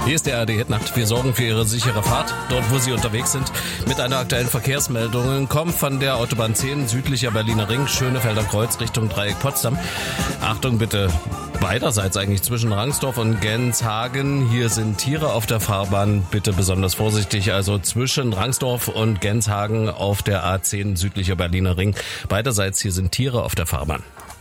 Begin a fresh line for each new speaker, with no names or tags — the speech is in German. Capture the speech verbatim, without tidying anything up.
Hier ist der A R D-Hitnacht. Wir sorgen für Ihre sichere Fahrt, dort wo Sie unterwegs sind. Mit einer aktuellen Verkehrsmeldung kommt von der Autobahn zehn südlicher Berliner Ring, Schönefelder Kreuz Richtung Dreieck Potsdam. Achtung bitte, beiderseits eigentlich zwischen Rangsdorf und Genshagen. Hier sind Tiere auf der Fahrbahn. Bitte besonders vorsichtig, also zwischen Rangsdorf und Genshagen auf der A zehn südlicher Berliner Ring. Beiderseits hier sind Tiere auf der Fahrbahn.